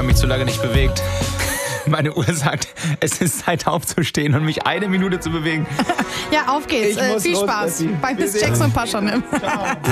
habe mich zu lange nicht bewegt. Meine Uhr sagt, es ist Zeit aufzustehen und mich 1 Minute zu bewegen. Ja, auf geht's. Viel Spaß bei Miss Jackson Paschanim. Ciao.